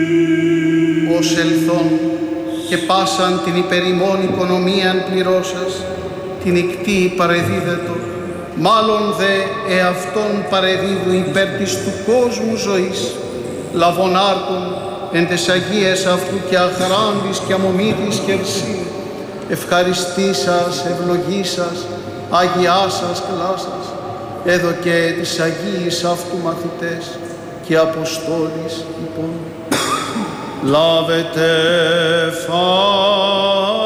ως ελθόν και πάσαν την υπερημών οικονομίαν πληρώσας, την ικτή παρεδίδετο, μάλλον δε εαυτόν παρεδίδου υπέρ της του κόσμου ζωής, λαβών άρτων εν τες αγίες αυτού και αχράντης και αμομήτης και ερσή, ευχαριστήσας, ευλογήσας, αγιάσας, κλάσας, έδωκε της αγίης αυτού μαθητές και αποστόλης υπόν. Λάβετε φα.